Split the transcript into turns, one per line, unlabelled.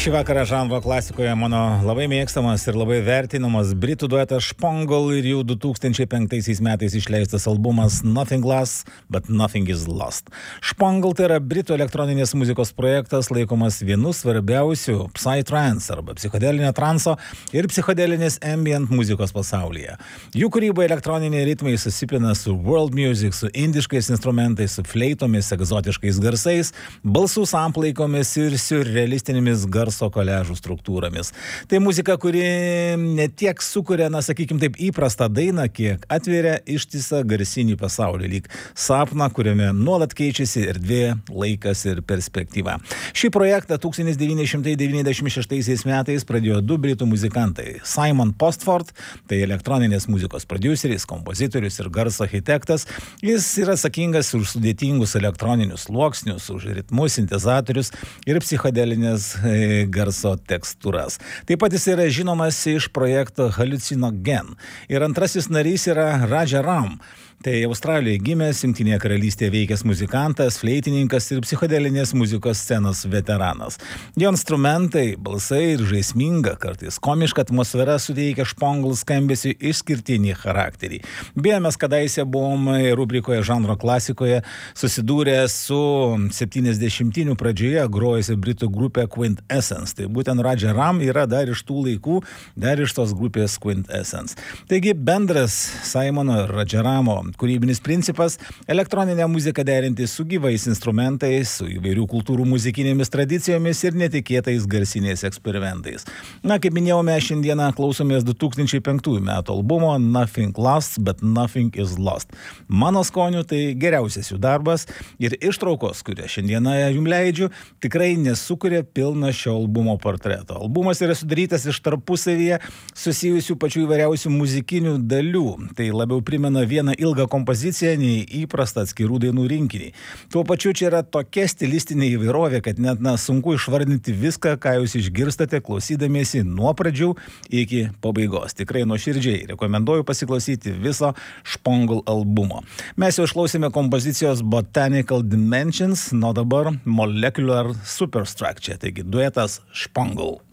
Šį vakarą žanro klasikoje mano labai mėgstamas ir labai vertinamas britų duetas Spongle ir jų 2005 metais išleistas albumas Nothing Lost, but Nothing is Lost. Spongle tai yra britų elektroninės muzikos projektas, laikomas vienu svarbiausių psytrance arba psichodelinio transo ir psichodelinės ambient muzikos pasaulyje. Jų kūryboje elektroniniai ritmai susipina su world music, su indiškais instrumentais, su fleitomis, egzotiškais garsais, balsų samplaikomis ir siurrealistinėmis garso koležų struktūromis. Tai muzika, kuri ne tiek sukuria, sakykime taip, įprastą dainą, kiek atveria ištisą garsinį pasaulį, lyg sapną, kuriame nuolat keičiasi erdvė, laikas ir perspektyva. Šį projektą 1996 metais pradėjo du britų muzikantai. Simon Postford, tai elektroninės muzikos prodiuseris, kompozitorius ir garso architektas. Jis yra atsakingas už sudėtingus elektroninius sluoksnius, už ritmus, sintezatorius ir psichodelinės garso tekstūras. Taip pat jis yra žinomas iš projekto Hallucinogen. Ir antrasis narys yra Raja Ram. Tai Australijoje gimęs, Jungtinėje karalystėje veikęs muzikantas, fleitininkas ir psichodelinės muzikos scenos veteranas. Jo instrumentai, balsai ir žaisminga, kartais komiška atmosfera suteikia Spongle skambesiui išskirtinį charakterį. Beje, mes kadaise buvome rubrikoje žanro klasikoje susidūrę su 70-inių pradžioje grojusi britų grupė Quintessence. Tai būtent Raja Ram yra dar iš tų laikų, dar iš tos grupės Quintessence. Taigi bendras Simono ir Raja Ramo kūrybinis principas – elektroninę muziką derinti su gyvais instrumentais, su įvairių kultūrų muzikinėmis tradicijomis ir netikėtais garsiniais eksperimentais. Kaip minėjau, mes šiandieną klausomės 2005 metų albumo Nothing Lost, but Nothing is Lost. Mano skoniu tai geriausias jų darbas ir ištraukos, kurią šiandieną jums leidžiu, tikrai nesukuria pilno šio albumo portreto. Albumas yra sudarytas iš tarpusavyje susijusių pačių įvairiausių muzikinių dalių. Tai labiau primena vieną ilgą kompoziciją nei įprastą atskirų dainų rinkinį. Tuo pačiu čia yra tokia stilistinė įvairovė, kad net sunku išvardinti viską, ką jūs išgirstate klausydamiesi nuo pradžių iki pabaigos. Tikrai nuoširdžiai rekomenduoju pasiklausyti viso Spongle albumo. Mes jau išklausėme kompozicijos Botanical Dimensions, nuo dabar Molecular Superstructure, taigi duetas Spongle.